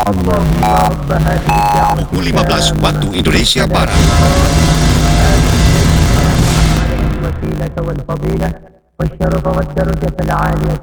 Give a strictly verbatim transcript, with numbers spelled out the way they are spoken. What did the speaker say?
اللهم رب هذه الدعوة pukul lima belas waktu Indonesia Barat. الوسيلة والفضيلة والشرف والدرجة العالية